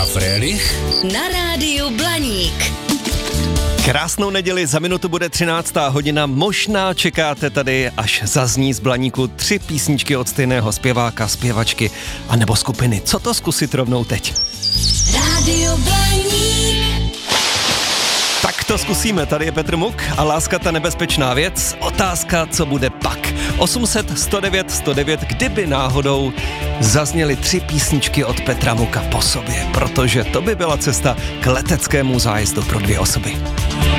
A Fröhlich na rádiu Blaník. Krásnou neděli, za minutu bude 13. hodina, možná čekáte tady, až zazní z Blaníku 3 písničky od stejného zpěváka, zpěvačky a nebo skupiny. Co to zkusit rovnou teď? Rádio Blaník. Tak to zkusíme, tady je Petr Muk a Láska ta nebezpečná věc. Otázka, co bude pak. 800 109 109, kdyby náhodou zazněly 3 písničky od Petra Muka po sobě, protože to by byla cesta k leteckému zájezdu pro 2 osoby.